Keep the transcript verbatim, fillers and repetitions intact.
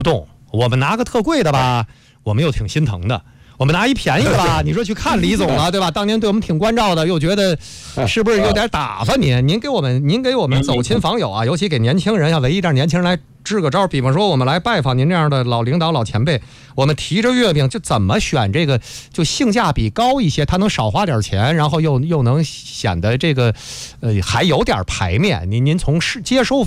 动。我们拿个特贵的吧，我们又挺心疼的。我们拿一便宜的吧，你说去看李总了，对吧？当年对我们挺关照的，又觉得是不是有点打发您？您给我们，您给我们走亲访友啊，尤其给年轻人，要唯一点年轻人来支个招。比方说，我们来拜访您这样的老领导、老前辈，我们提着月饼，就怎么选这个，就性价比高一些，他能少花点钱，然后又又能显得这个，呃，还有点排面。您您从是接收。